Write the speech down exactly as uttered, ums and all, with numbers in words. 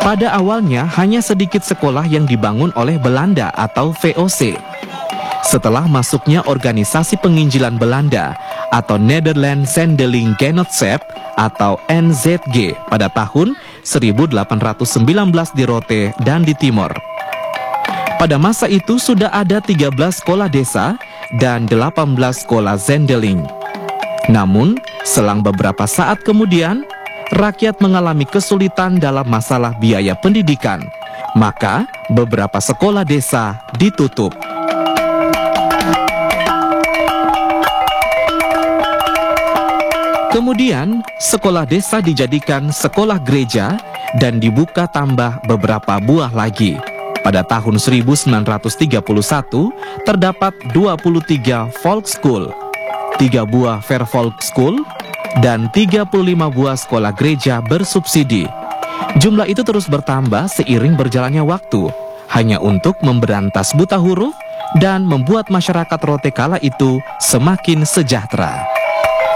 Pada awalnya hanya sedikit sekolah yang dibangun oleh Belanda atau V O C. Setelah masuknya organisasi penginjilan Belanda atau Nederland Zendeling Genootschap atau N Z G pada tahun seribu delapan ratus sembilan belas di Rote dan di Timor. Pada masa itu sudah ada tiga belas sekolah desa dan delapan belas sekolah Zendeling. Namun, selang beberapa saat kemudian, rakyat mengalami kesulitan dalam masalah biaya pendidikan. Maka, beberapa sekolah desa ditutup. Kemudian, sekolah desa dijadikan sekolah gereja dan dibuka tambah beberapa buah lagi. Pada tahun seribu sembilan ratus tiga puluh satu, terdapat dua puluh tiga Volksschule, tiga buah Vervolksschule, dan tiga puluh lima buah sekolah gereja bersubsidi. Jumlah itu terus bertambah seiring berjalannya waktu, hanya untuk memberantas buta huruf dan membuat masyarakat Rote kala itu semakin sejahtera.